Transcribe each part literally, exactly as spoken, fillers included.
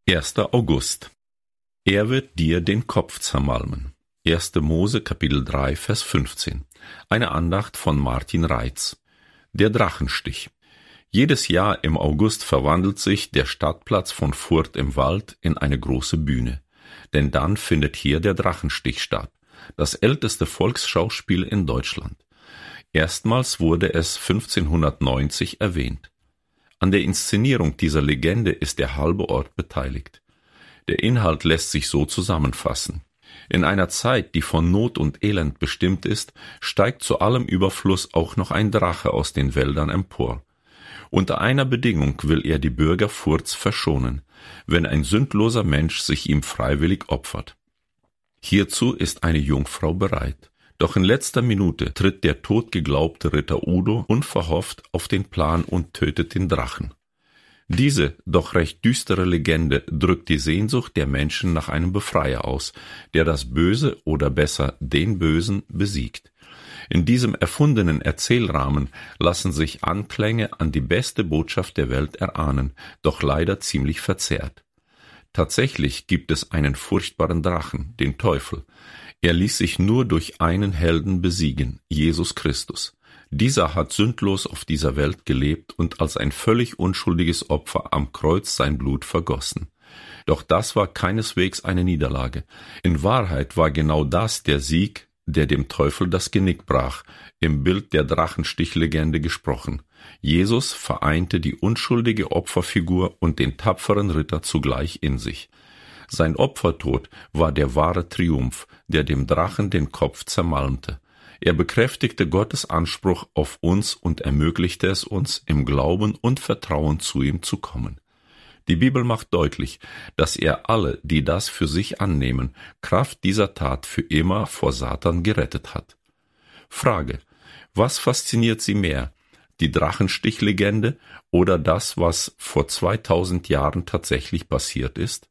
erster August. Er wird dir den Kopf zermalmen. erster Mose Kapitel drei Vers fünfzehn. Eine Andacht von Martin Reitz. Der Drachenstich. Jedes Jahr im August verwandelt sich der Stadtplatz von Furth im Wald in eine große Bühne. Denn dann findet hier der Drachenstich statt, das älteste Volksschauspiel in Deutschland. Erstmals wurde es fünfzehnhundertneunzig erwähnt. An der Inszenierung dieser Legende ist der halbe Ort beteiligt. Der Inhalt lässt sich so zusammenfassen. In einer Zeit, die von Not und Elend bestimmt ist, steigt zu allem Überfluss auch noch ein Drache aus den Wäldern empor. Unter einer Bedingung will er die Bürger Furths verschonen, wenn ein sündloser Mensch sich ihm freiwillig opfert. Hierzu ist eine Jungfrau bereit. Doch in letzter Minute tritt der totgeglaubte Ritter Udo unverhofft auf den Plan und tötet den Drachen. Diese doch recht düstere Legende drückt die Sehnsucht der Menschen nach einem Befreier aus, der das Böse oder besser den Bösen besiegt. In diesem erfundenen Erzählrahmen lassen sich Anklänge an die beste Botschaft der Welt erahnen, doch leider ziemlich verzerrt. Tatsächlich gibt es einen furchtbaren Drachen, den Teufel. Er ließ sich nur durch einen Helden besiegen, Jesus Christus. Dieser hat sündlos auf dieser Welt gelebt und als ein völlig unschuldiges Opfer am Kreuz sein Blut vergossen. Doch das war keineswegs eine Niederlage. In Wahrheit war genau das der Sieg, der dem Teufel das Genick brach, im Bild der Drachenstichlegende gesprochen. Jesus vereinte die unschuldige Opferfigur und den tapferen Ritter zugleich in sich. Sein Opfertod war der wahre Triumph, der dem Drachen den Kopf zermalmte. Er bekräftigte Gottes Anspruch auf uns und ermöglichte es uns, im Glauben und Vertrauen zu ihm zu kommen. Die Bibel macht deutlich, dass er alle, die das für sich annehmen, Kraft dieser Tat für immer vor Satan gerettet hat. Frage: Was fasziniert Sie mehr, die Drachenstichlegende oder das, was vor zweitausend Jahren tatsächlich passiert ist?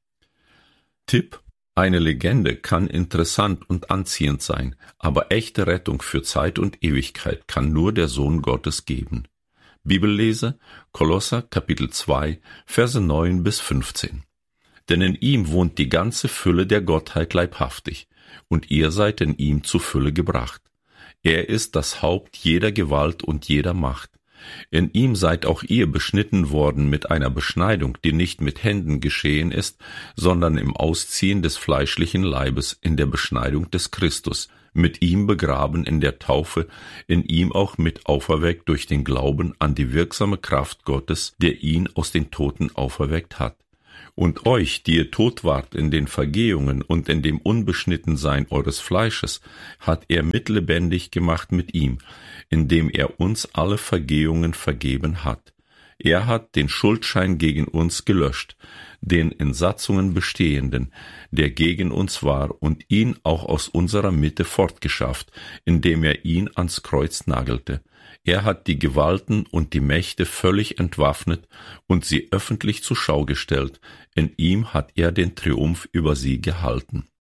Tipp: Eine Legende kann interessant und anziehend sein, aber echte Rettung für Zeit und Ewigkeit kann nur der Sohn Gottes geben. Bibellese: Kolosser Kapitel zwei, Verse neun bis fünfzehn. Denn in ihm wohnt die ganze Fülle der Gottheit leibhaftig, und ihr seid in ihm zu Fülle gebracht. Er ist das Haupt jeder Gewalt und jeder Macht. In ihm seid auch ihr beschnitten worden mit einer Beschneidung, die nicht mit Händen geschehen ist, sondern im Ausziehen des fleischlichen Leibes, in der Beschneidung des Christus, mit ihm begraben in der Taufe, in ihm auch mit auferweckt durch den Glauben an die wirksame Kraft Gottes, der ihn aus den Toten auferweckt hat. Und euch, die ihr tot wart in den Vergehungen und in dem Unbeschnittensein eures Fleisches, hat er mitlebendig gemacht mit ihm, indem er uns alle Vergehungen vergeben hat. Er hat den Schuldschein gegen uns gelöscht, den in Satzungen bestehenden, der gegen uns war, und ihn auch aus unserer Mitte fortgeschafft, indem er ihn ans Kreuz nagelte. Er hat die Gewalten und die Mächte völlig entwaffnet und sie öffentlich zur Schau gestellt. In ihm hat er den Triumph über sie gehalten.